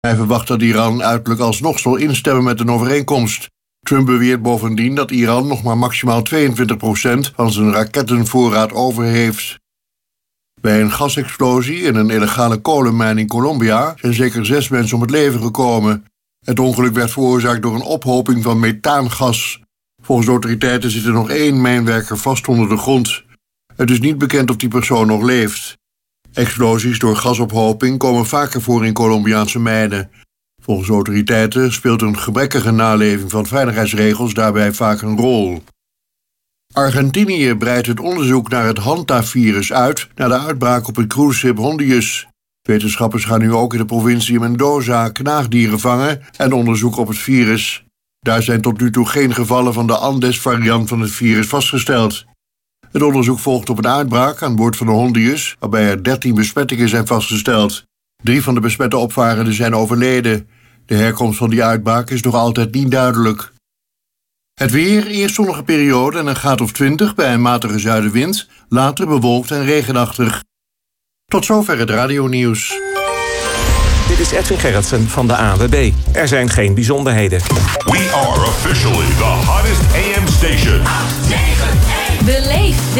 Hij verwacht dat Iran uiterlijk alsnog zal instemmen met een overeenkomst. Trump beweert bovendien dat Iran nog maar maximaal 22% van zijn rakettenvoorraad over heeft. Bij een gasexplosie in een illegale kolenmijn in Colombia zijn zeker 6 mensen om het leven gekomen. Het ongeluk werd veroorzaakt door een ophoping van methaangas. Volgens de autoriteiten zit er nog 1 mijnwerker vast onder de grond. Het is niet bekend of die persoon nog leeft. Explosies door gasophoping komen vaker voor in Colombiaanse mijnen. Volgens autoriteiten speelt een gebrekkige naleving van veiligheidsregels daarbij vaak een rol. Argentinië breidt het onderzoek naar het Hanta-virus uit na de uitbraak op het cruiseschip Hondius. Wetenschappers gaan nu ook in de provincie Mendoza knaagdieren vangen en onderzoeken op het virus. Daar zijn tot nu toe geen gevallen van de Andes-variant van het virus vastgesteld. Het onderzoek volgt op een uitbraak aan boord van de Hondius, waarbij er 13 besmettingen zijn vastgesteld. 3 van de besmette opvarenden zijn overleden. De herkomst van die uitbraak is nog altijd niet duidelijk. Het weer, eerst zonnige periode en een graad of 20 bij een matige zuidenwind, later bewolkt en regenachtig. Tot zover het radionieuws. Dit is Edwin Gerritsen van de ANWB. Er zijn geen bijzonderheden. We are officially the hottest AM station. Beleef